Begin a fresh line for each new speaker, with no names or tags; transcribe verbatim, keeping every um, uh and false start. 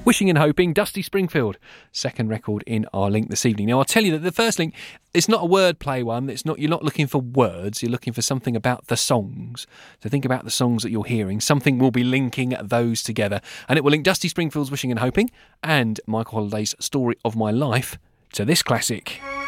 Wishing and Hoping, Dusty Springfield, second record in our link this evening. Now, I'll tell you that the first link, it's not a wordplay one. It's not. You're not looking for words. You're looking for something about the songs. So think about the songs that you're hearing. Something will be linking those together. And it will link Dusty Springfield's Wishing and Hoping and Michael Holliday's Story of My Life to this classic.